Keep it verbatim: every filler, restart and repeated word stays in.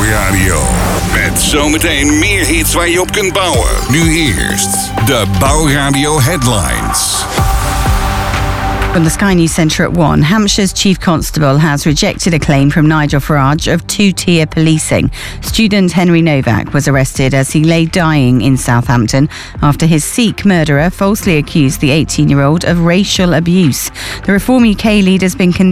Bouwradio. Met zometeen meer hits waar je op kunt bouwen. Nu eerst de Bouwradio Headlines. From the Sky News Centre at one, Hampshire's Chief Constable has rejected a claim from Nigel Farage of two-tier policing. Student Henry Novak was arrested as he lay dying in Southampton after his Sikh murderer falsely accused the eighteen-year-old of racial abuse. The Reform U K leader has been condemned